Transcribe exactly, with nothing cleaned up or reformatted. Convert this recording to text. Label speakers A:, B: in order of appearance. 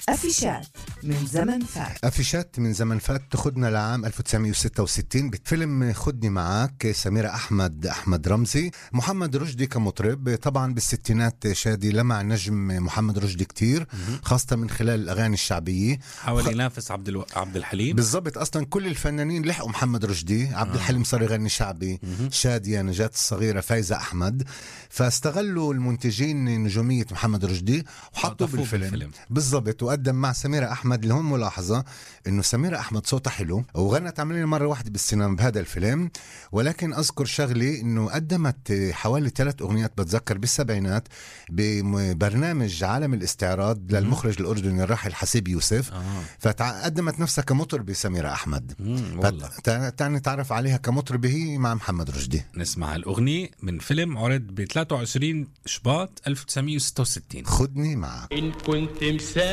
A: أفيشات من زمن فات.
B: أفيشات من زمن فات تخدنا لعام ألف وتسعمية وستة وستين بفيلم خدني معاك. سميرة أحمد أحمد رمزي، محمد رشدي كمطرب. طبعا بالستينات شادي لمع نجم محمد رشدي كتير، خاصة من خلال الأغاني الشعبية.
C: حاول ينافس عبد الو... عبد الحليم.
B: بالضبط، أصلا كل الفنانين لحقوا محمد رشدي. عبد آه. الحليم صار يغني شعبي، شادية، نجاة الصغيرة، فايزة أحمد. فاستغلوا المنتجين نجومية محمد رشدي وحطوا بالفيلم, بالفيلم. بالضبط. وقدم مع سميرة أحمد، اللي هم ملاحظة إنه سميرة أحمد صوتها حلو، وغنت عملين مرة واحدة بالسينما بهذا الفيلم. ولكن أذكر شغلي إنه قدمت حوالي ثلاث أغنيات بتذكر بالسبعينات ببرنامج عالم الاستعراض للمخرج الأردني الراحل حسيب يوسف. آه. فقدمت نفسها كمطربة سميرة أحمد، فتعني تعرف عليها كمطربة مع محمد رشدي.
C: نسمع الأغنية من فيلم عرض ب ثلاثة وعشرين شباط ألف وتسعمية وستة وستين.
B: خدني معك.
D: إن كنت مسافر